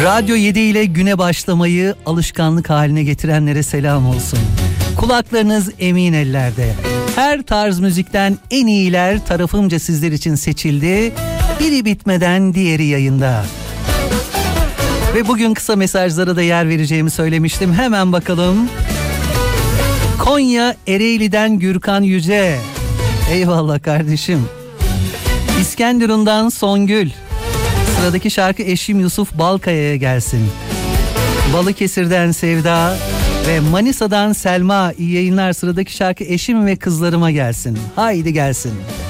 Radyo 7 ile güne başlamayı alışkanlık haline getirenlere selam olsun. Kulaklarınız emin ellerde. Her tarz müzikten en iyiler tarafımca sizler için seçildi. Biri bitmeden diğeri yayında. Ve bugün kısa mesajlara da yer vereceğimi söylemiştim. Hemen bakalım. Konya Ereğli'den Gürkan Yüce. Eyvallah kardeşim. İskenderun'dan Songül. Sıradaki şarkı eşim Yusuf Balkaya'ya gelsin. Balıkesir'den Sevda ve Manisa'dan Selma. İyi yayınlar. Sıradaki şarkı eşim ve kızlarıma gelsin. Haydi gelsin.